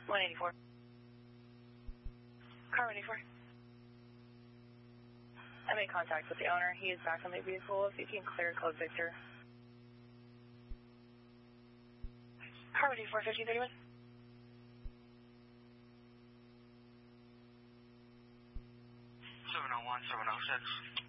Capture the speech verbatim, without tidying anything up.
one eighty-four. Car ready for. I made contact with the owner. He is back on the vehicle. If you can clear code Victor. Car ready for fifteen thirty-one. seven oh one, seven oh six.